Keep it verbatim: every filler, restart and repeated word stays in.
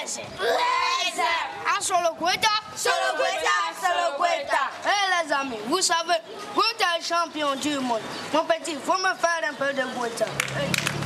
fraise. Fraise. Ah, sur le Guetta. Sur le Guetta, sur le Guetta. Eh les amis, vous savez, Guetta est champion du monde. Mon petit, faut me faire un peu de Guetta. Hey.